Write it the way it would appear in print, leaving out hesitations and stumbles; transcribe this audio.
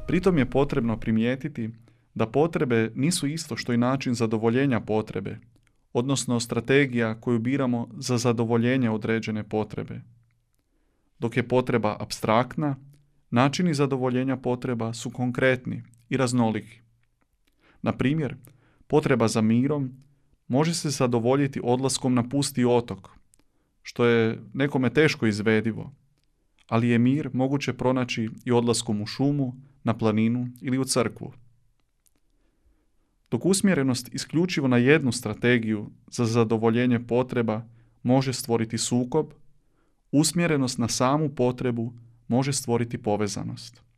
Pritom je potrebno primijetiti da potrebe nisu isto što i način zadovoljenja potrebe, odnosno strategija koju biramo za zadovoljenje određene potrebe. Dok je potreba apstraktna, načini zadovoljenja potreba su konkretni i raznoliki. Na primjer, potreba za mirom može se zadovoljiti odlaskom na pusti otok, što je nekome teško izvedivo, ali je mir moguće pronaći i odlaskom u šumu, na planinu ili u crkvu. Dok usmjerenost isključivo na jednu strategiju za zadovoljenje potreba može stvoriti sukob, usmjerenost na samu potrebu može stvoriti povezanost.